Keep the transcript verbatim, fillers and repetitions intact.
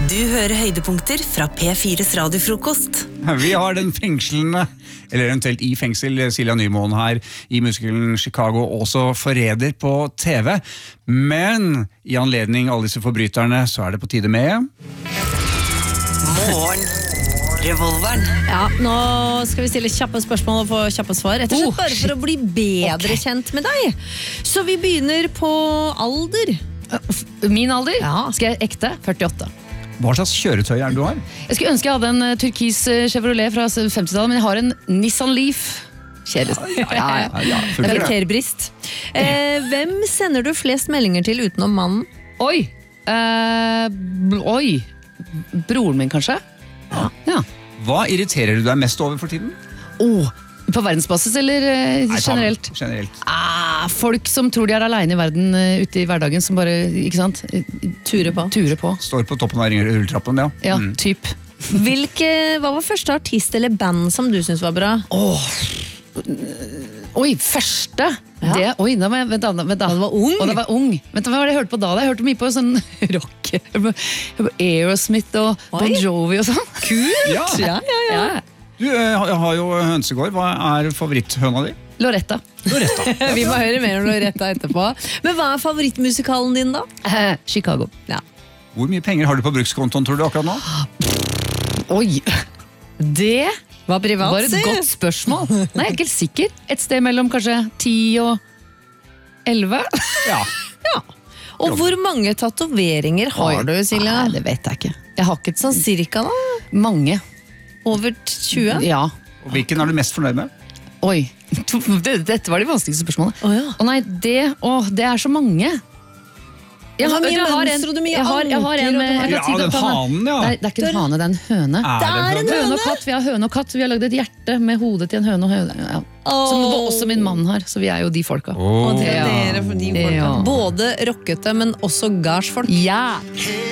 Du hører høydepunkter fra P fires radiofrokost. Vi har den fengslende, eller eventuelt i fengsel, Silja Nymoen her i musikalen Chicago, også forræder på T V. Men i anledning alle disse forbryterne, så er det på tide med... Morgen. Revolveren. Ja, nå skal vi stille kjappe spørsmål og få kjappe svar. Rett og slett Oh, bare for å bli bedre Ok. kjent med deg. Så vi begynner på alder. Min alder? Ja. Skal jeg ekte? førtiåtte. Hva slags kjøretøy er det du har? Jeg skulle ønske jeg hadde en uh, turkis uh, Chevrolet fra femtitallet, men jeg har en Nissan Leaf. Kjærest. Ja, ja. Ja, ja, funker det. Karakterbrist. Eh, hvem sender du flest meldinger til utenom mannen? Oi! Eh, bl- oi! Broren min, kanskje? Ja. ja. Hva irriterer du deg mest over for tiden? Oh, på verdensbasis eller uh, Nei, ta- generelt? Generelt. Ah, folk som tror de er alene i verden uh, ute i hverdagen, som bare, ikke sant? Turer på. Turer på. Står på toppen av rulletrappen, ja. Ja, Mm. typ. Hvilke, hva var første artist eller band som du synes var bra? Åh. Oi, første Ja. det, Oi, da må jeg, vent da, vent da. Da du var ung? Og da var jeg ung. Vent da, hva var det jeg hørte på da? Jeg hørte mye på sånn rock. Jeg hørte på- jeg hørte på Aerosmith og Oi. Bon Jovi og sånn. Ja. Ja, ja, ja. Ja. Du eh, har har jo hønsegård. Hva er favoritthøna di? Loretta. Vi må høre mer om Loretta etterpå. Men hva er favorittmusikalen din da? Eh, Chicago. Ja. Hvor mye penger har du på brukskontoen, tror du, akkurat nå? Oi, det Var privat, var et si. godt spørsmål. Nei, jeg er ikke helt sikker. Et sted mellom kanskje ti og elleve. Ja. Og hvor mange tatoveringer har du, Silja? Nei, det vet jeg ikke. Jeg har ikke Sånn cirka da? mange. Over tjue? Ja. Og hvilken er du mest fornøyd med? Oi, dette var de vanskeligste spørsmålene. Å ja. Å nei, det, å, det er så mange. Du har mye jeg har mønster, og du har mye jeg har, jeg har en anker, og med, du har- jeg Ja, kan si det den på henne. hanen, ja. Nei, det er ikke en hane, det er en høne. Er Det er en høne? Høne og katt, vi har høne og katt. Vi har lagd et hjerte med hodet til en høne og høne. Ja. Som Åh. også min mann har, så vi er jo de folka. Og det er Ja. dere for de folka. Ja. Både rockete, men også gardsfolk. Ja!